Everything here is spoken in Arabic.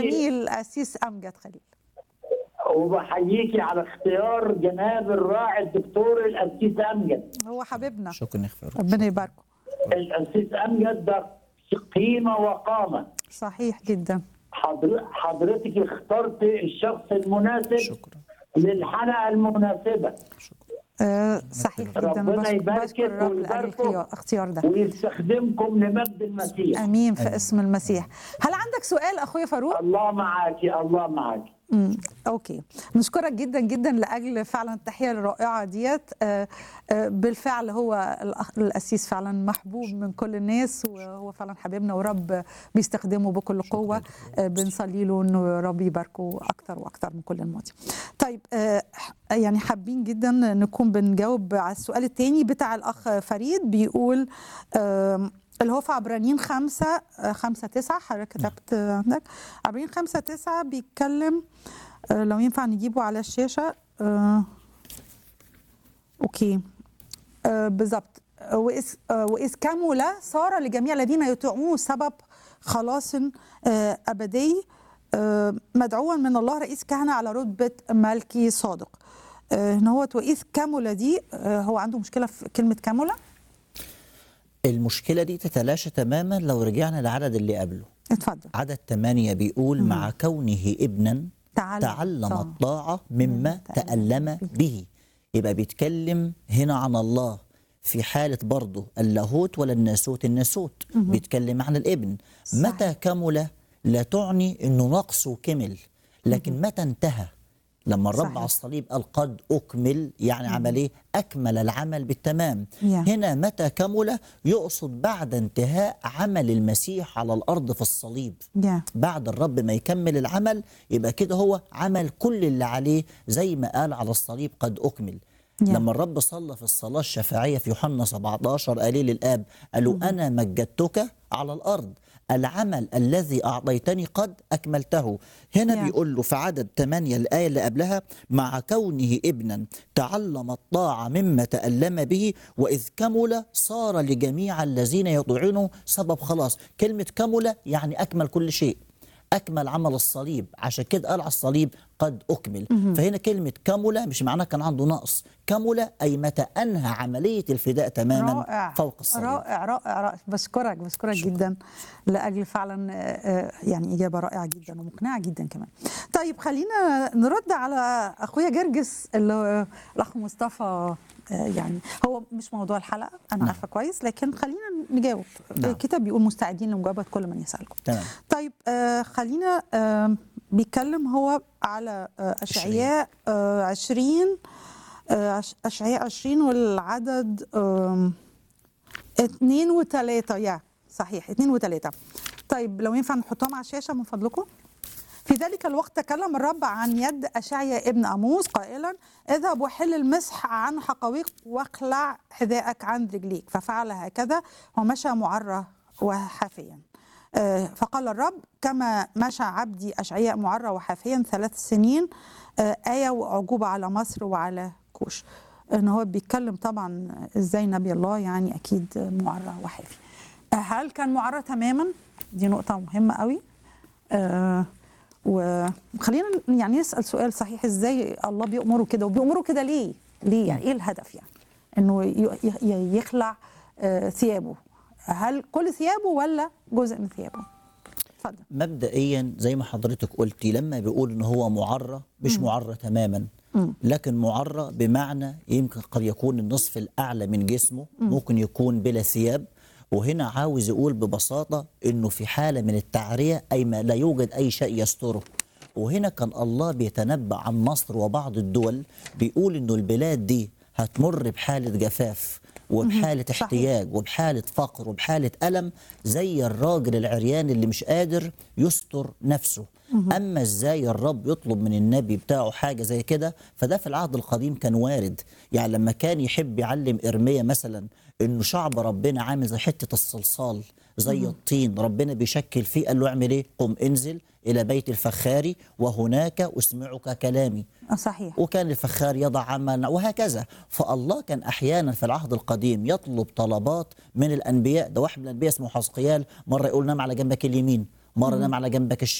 الزميل أسيس أمجد خليل. وبحييكي على اختيار جناب الراعي الدكتور القسيس امجد. هو حبيبنا، شكرا يا ربنا يباركه. القسيس امجد ده قيمه وقامه. صحيح جدا. حضرتك اخترت الشخص المناسب. شكرا. للحلقه المناسبه. شكرا. صحيح جدا. ربنا يباركك بشكر الرب لأجل الاختيار ده، ويستخدمكم لمجد المسيح. امين في اسم المسيح. هل عندك سؤال اخويا فاروق؟ الله معاكي، الله معاكي. اوكي، نشكرك جدا جدا لاجل فعلا التحيه الرائعه ديت. بالفعل هو القسيس فعلا محبوب من كل الناس، وهو فعلا حبيبنا ورب بيستخدمه بكل قوه. بنصلي له انه رب يباركه اكتر واكتر من كل الماضي. طيب يعني حابين جدا نكون بنجاوب على السؤال الثاني بتاع الاخ فريد. بيقول اللي هو في عبرانيين 5:9 حضرتك كتبت عندك عبرانيين 5:9 بيتكلم. لو ينفع نجيبه على الشاشة. أوكي بالضبط. وإذ كمل صار لجميع الذين يطيعون سبب خلاص أبدي مدعوا من الله رئيس كهنة على رتبة ملكي صادق. هو وإذ كمل دي هو عنده مشكلة في كلمة كمل. المشكلة دي تتلاشى تماما لو رجعنا للعدد اللي قبله. اتفضل. عدد 8 بيقول مع كونه ابنا تعلم الطاعة مما تألم به. يبقى بيتكلم هنا عن الله في حالة برضه اللاهوت ولا الناسوت. بيتكلم عن الابن. صحيح. متى كمل لا تعني انه نقصه كمل، لكن متى انتهى. لما الرب صحيح. على الصليب قال قد أكمل، يعني عمل ايه؟ أكمل العمل بالتمام. هنا متى كمل يقصد بعد انتهاء عمل المسيح على الأرض في الصليب. بعد الرب ما يكمل العمل يبقى كده هو عمل كل اللي عليه، زي ما قال على الصليب قد أكمل. لما الرب صلى في الصلاة الشفاعية في يوحنا 17 قال للآب، قالوا أنا مجدتك على الأرض، العمل الذي أعطيتني قد أكملته. هنا بيقول له في عدد 8 الآية اللي قبلها مع كونه ابنا تعلم الطاعة مما تألم به وإذ كمل صار لجميع الذين يطيعونه سبب خلاص. كلمة كمل يعني أكمل كل شيء، أكمل عمل الصليب، عشان كده قال على الصليب قد أكمل. فهنا كلمة كمل مش معناها كان عنده نقص، كمل أي متى أنهى عملية الفداء تماما. رائع. فوق الصليب. رائع رائع رائع. بشكرك جدا لأجل فعلا يعني إجابة رائعة جدا ومقنعة جدا كمان. طيب خلينا نرد على أخويا جرجس الأخ مصطفى. يعني هو مش موضوع الحلقة أنا عارفة كويس، لكن خلينا نجاوب. الكتاب بيقول مستعدين لمجابهة كل من يسألكم. تمام. طيب خلينا بيتكلم هو على أشعياء 20 أشعياء 20 والعدد 2 و3. صحيح 2 و3. طيب لو ينفع نحطهم على الشاشة من فضلكم. في ذلك الوقت تكلم الرب عن يد أشعياء ابن أموس قائلا اذهب وحل المسح عن حقويق واخلع حذاءك عن رجليك. ففعل هكذا ومشى معرى وحافيا. فقال الرب كما مشى عبدي أشعياء معرى وحافيا 3 سنين آية وأعجوبة على مصر وعلى كوش. إن هو بيتكلم طبعا إزاي نبي الله يعني أكيد معرى وحافي. هل كان معرى تماما؟ دي نقطة مهمة قوي. وخلينا يعني نسأل سؤال صحيح، ازاي الله بيأمره كده وبيأمره كده ليه يعني ايه الهدف يعني انه يخلع ثيابه؟ هل كل ثيابه ولا جزء من ثيابه؟ اتفضل. مبدئيا زي ما حضرتك قلتي لما بيقول ان هو معرى مش معرى تماما، لكن معرى بمعنى يمكن قد يكون النصف الاعلى من جسمه ممكن يكون بلا ثياب. وهنا عاوز يقول ببساطة إنه في حالة من التعرية أي ما لا يوجد أي شيء يستره. وهنا كان الله بيتنبأ عن مصر وبعض الدول، بيقول إنه البلاد دي هتمر بحالة جفاف وبحالة احتياج وبحالة فقر وبحالة ألم زي الراجل العريان اللي مش قادر يستر نفسه. أما إزاي الرب يطلب من النبي بتاعه حاجة زي كده، فده في العهد القديم كان وارد. يعني لما كان يحب يعلم إرميا مثلا إنه شعب ربنا عامل زي حتة الصلصال زي الطين، ربنا بيشكل فيه، قال له اعمل إيه؟ قم انزل إلى بيت الفخار وهناك أسمعك كلامي. صحيح. وكان الفخار يضع عملا وهكذا. فالله كان أحيانا في العهد القديم يطلب طلبات من الأنبياء. ده واحد من الأنبياء اسمه حزقيال مرة يقول نام على جنبك اليمين، مرة نام على جنبك